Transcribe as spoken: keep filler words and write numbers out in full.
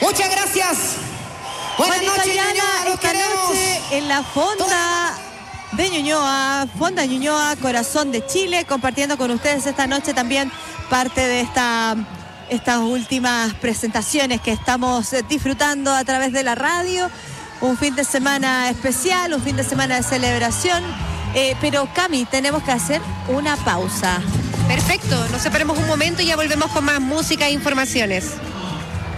Muchas gracias. Buenas Juanito noches, Ayala, Ñuñoa, los esta queremos. noche en la fonda de Ñuñoa, Fonda Ñuñoa, Corazón de Chile, compartiendo con ustedes esta noche también parte de esta, estas últimas presentaciones que estamos disfrutando a través de la radio. Un fin de semana especial, un fin de semana de celebración. Eh, pero Cami, tenemos que hacer una pausa. Perfecto, nos separamos un momento y ya volvemos con más música e informaciones.